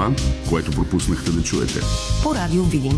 това, което пропуснахте да чуете. По радио Видин.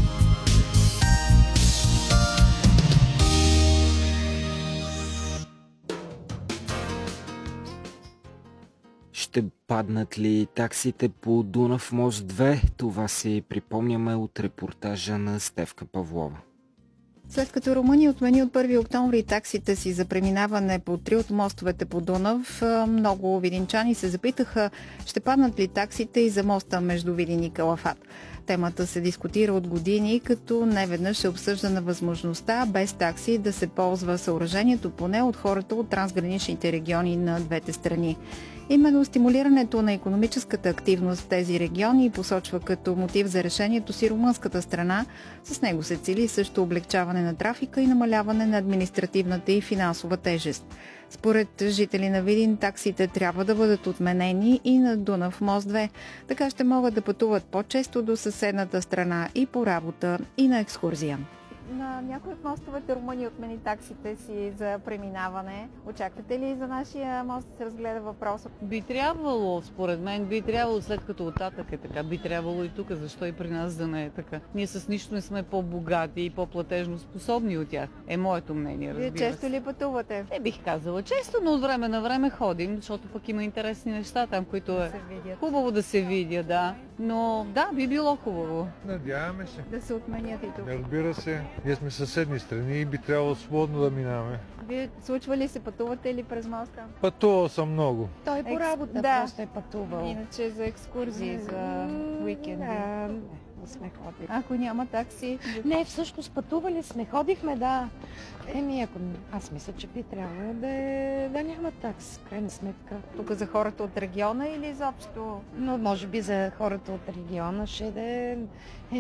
Ще паднат ли таксите по Дунав мост 2? Това си припомняме от репортажа на Стефка Павлова. След като Румъния отмени от 1 октомври таксите си за преминаване по 3 от мостовете по Дунав, много видинчани се запитаха, ще паднат ли таксите и за моста между Видин и Калафат. Темата се дискутира от години, като неведнъж е обсъждана възможността без такси да се ползва съоръжението, поне от хората от трансграничните региони на двете страни. Именно стимулирането на икономическата активност в тези региони посочва като мотив за решението си румънската страна. С него се цели също облегчаване на трафика и намаляване на административната и финансова тежест. Според жители на Видин, таксите трябва да бъдат отменени и на Дунав мост 2. Така ще могат да пътуват по-често до съседната страна и по работа, и на екскурзия. На някои от мостовете Румъния отмени таксите си за преминаване. Очаквате ли за нашия мост да се разгледа въпроса? Би трябвало, според мен, би трябвало, след като оттатък е така, би трябвало и тук, защо и при нас да не е така. Ние с нищо не сме по-богати и по-платежно способни от тях, е моето мнение, разбира се. Вие често ли пътувате? Не бих казала често, но от време на време ходим, защото пък има интересни неща там, които е хубаво да се видя, да. Но да, би било хубаво. Надяваме се. Да се отменят и тук. Разбира се, ние сме съседни страни и би трябвало свободно да минаваме. Вие случва ли се, пътувате ли през моста? Пътувал съм много. Той по работа просто е пътувал. Иначе за екскурзии, за уикенди. Да сме ходили. Ако няма такси? Не, всъщност пътували сме, ходихме, да. Аз мисля, че би трябвало да няма такси, в крайна сметка. Тук за хората от региона или изобщо? Но може би за хората от региона ще да е